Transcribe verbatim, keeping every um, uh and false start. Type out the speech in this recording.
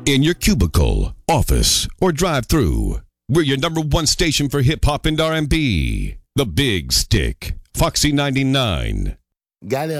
In your cubicle, office, or drive-through, we're your number one station for hip-hop and R and B. The Big Stick, Foxy ninety-nine. Got it.